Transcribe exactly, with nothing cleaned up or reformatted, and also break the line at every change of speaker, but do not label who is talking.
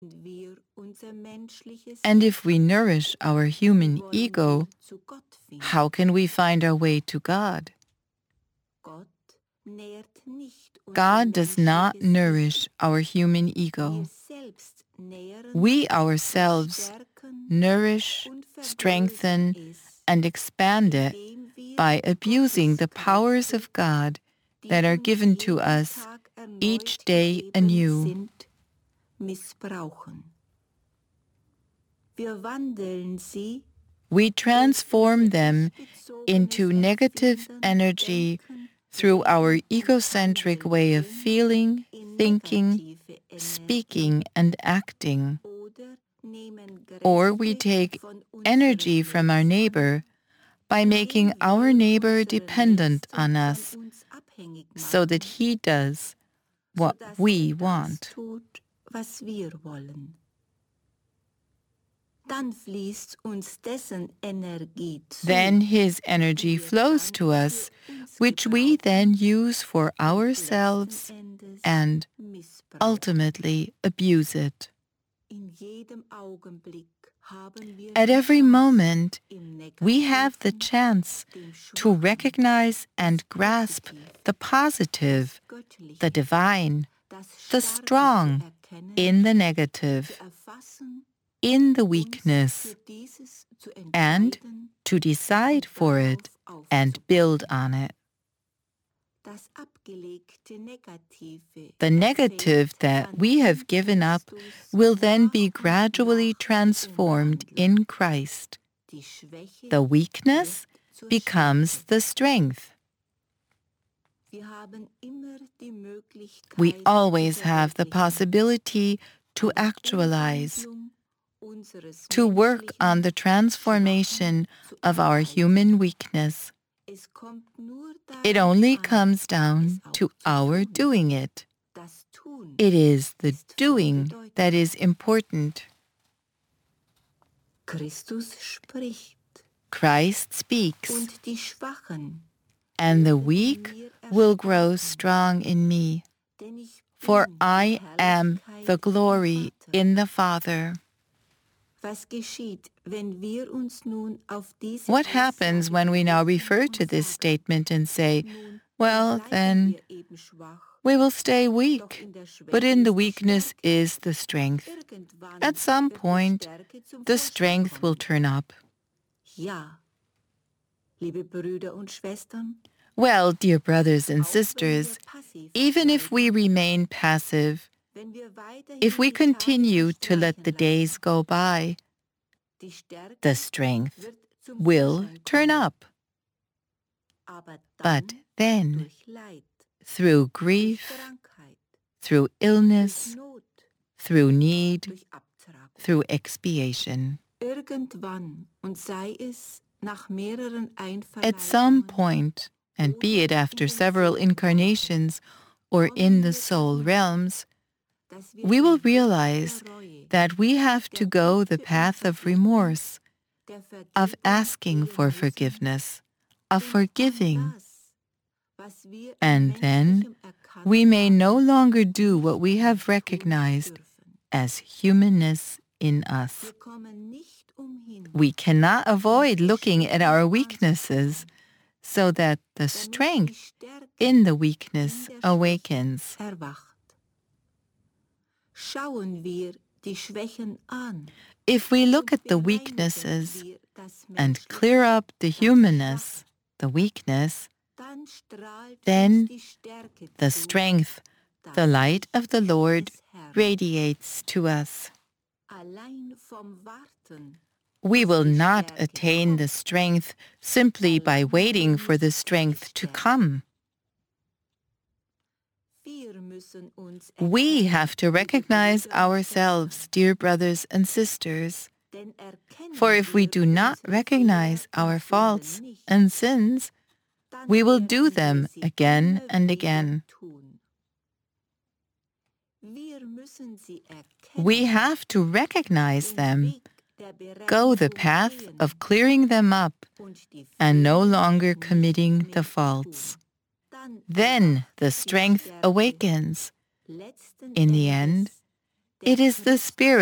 And if we nourish our human ego, how can we find our way to God? God does not nourish our human ego. We ourselves nourish, strengthen, and expand it by abusing the powers of God that are given to us each day anew. We transform them into negative energy through our egocentric way of feeling, thinking, speaking, and acting. Or we take energy from our neighbor by making our neighbor dependent on us so that he does what we want. Then his energy flows to us, which we then use for ourselves and ultimately abuse it. At every moment, we have the chance to recognize and grasp the positive, the divine, the strong in the negative, in the weakness, and to decide for it and build on it. The negative that we have given up will then be gradually transformed in Christ. The weakness becomes the strength. We always have the possibility to actualize, to work on the transformation of our human weakness. It only comes down to our doing it. It is the doing that is important. Christ speaks, and the weak will grow strong in me, for I am the glory in the Father. What happens when we now refer to this statement and say, well, then we will stay weak, but in the weakness is the strength. At some point, the strength will turn up. Well, dear brothers and sisters, even if we remain passive, if we continue to let the days go by, the strength will turn up. But then, through grief, through illness, through need, through expiation, at some point, and be it after several incarnations or in the soul realms, we will realize that we have to go the path of remorse, of asking for forgiveness, of forgiving. And then we may no longer do what we have recognized as humanness in us. We cannot avoid looking at our weaknesses so that the strength in the weakness awakens. If we look at the weaknesses and clear up the humanness, the weakness, then the strength, the light of the Lord radiates to us. We will not attain the strength simply by waiting for the strength to come. We have to recognize ourselves, dear brothers and sisters, for if we do not recognize our faults and sins, we will do them again and again. We have to recognize them, go the path of clearing them up, and no longer committing the faults. Then the strength awakens. In the end, It is the spirit